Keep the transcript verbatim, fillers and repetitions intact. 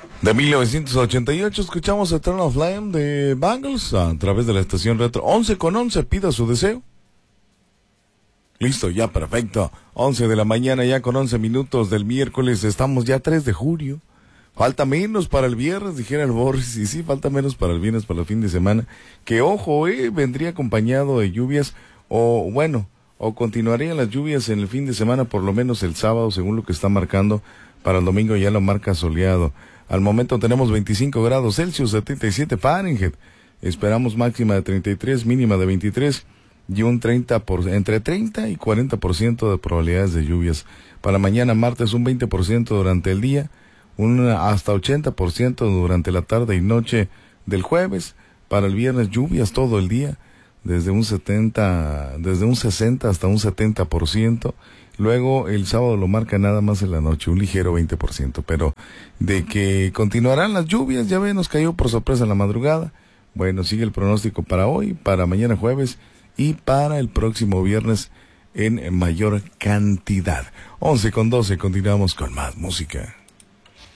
De mil novecientos ochenta y ocho escuchamos Eternal Flame de Bangles a través de la estación Retro. once con once, pida su deseo. Listo, ya perfecto. once de la mañana, ya con once minutos del miércoles. Estamos ya tres de julio. Falta menos para el viernes, dijera el Boris. Y sí, falta menos para el viernes, para el fin de semana. Que ojo, eh, vendría acompañado de lluvias. O bueno, o continuarían las lluvias en el fin de semana, por lo menos el sábado, según lo que está marcando. Para el domingo ya lo marca soleado. Al momento tenemos veinticinco grados Celsius, setenta y siete Fahrenheit. Esperamos máxima de treinta y tres, mínima de veintitrés. Y un treinta por, entre treinta y cuarenta por ciento de probabilidades de lluvias. Para mañana martes un veinte por ciento durante el día, un hasta ochenta por ciento durante la tarde y noche del jueves. Para el viernes lluvias todo el día, desde un setenta, desde un sesenta hasta un setenta por ciento. Luego el sábado lo marca nada más en la noche, un ligero veinte por ciento. Pero de que continuarán las lluvias, ya ven, nos cayó por sorpresa en la madrugada. Bueno, sigue el pronóstico para hoy, para mañana jueves y para el próximo viernes en mayor cantidad. once con doce, continuamos con más música.